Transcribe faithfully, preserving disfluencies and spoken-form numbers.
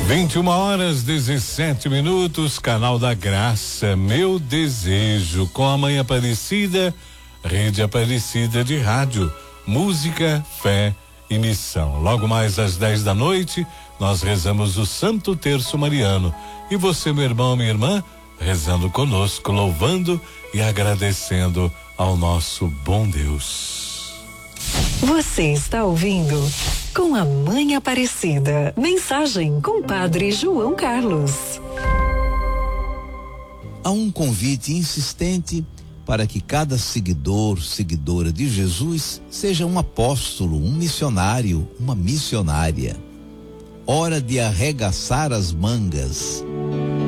vinte e uma horas, dezessete minutos, Canal da Graça, Meu Desejo, com a Mãe Aparecida, Rede Aparecida de Rádio, música, fé e missão. Logo mais às dez da noite, nós rezamos o Santo Terço Mariano. E você, meu irmão, minha irmã, rezando conosco, louvando e agradecendo ao nosso bom Deus. Você está ouvindo Com a Mãe Aparecida. Mensagem com Padre João Carlos. Há um convite insistente para que cada seguidor, seguidora de Jesus seja um apóstolo, um missionário, uma missionária. Hora de arregaçar as mangas.